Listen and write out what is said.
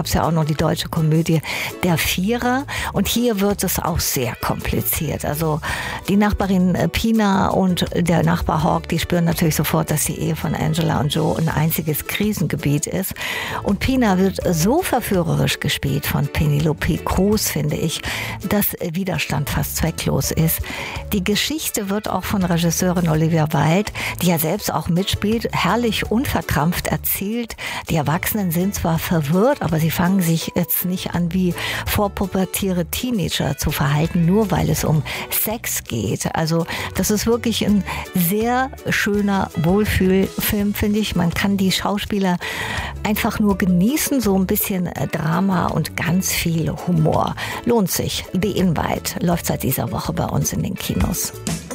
gab es ja auch noch die deutsche Komödie Der Vierer. Und hier wird es auch sehr kompliziert. Also die Nachbarin Pina und der Nachbar Hawk, die spüren natürlich sofort, dass die Ehe von Angela und Joe ein einziges Krisengebiet ist. Und Pina wird so verführerisch gespielt von Penelope Cruz, finde ich, dass Widerstand fast zwecklos ist. Die Geschichte wird auch von Regisseurin Olivia Wilde, die ja selbst auch mitspielt, herrlich unverkrampft erzählt. Die Erwachsenen sind zwar verwirrt, aber sie fangen sich jetzt nicht an, wie vorpubertäre Teenager zu verhalten, nur weil es um Sex geht. Also das ist wirklich ein sehr schöner Wohlfühlfilm, finde ich. Man kann die Schauspieler einfach nur genießen, so ein bisschen Drama und ganz viel Humor. Lohnt sich. The Invite läuft seit dieser Woche bei uns in den Kinos.